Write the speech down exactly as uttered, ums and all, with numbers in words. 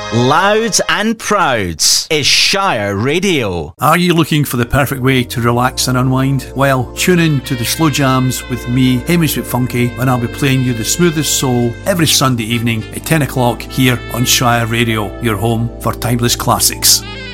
Loud and proud is Shire Radio. Are you looking for the perfect way to relax and unwind? Well, tune in to the Slow Jams with me, Hamish McFunky, and I'll be playing you the smoothest soul every Sunday evening at ten o'clock here on Shire Radio, your home for timeless classics.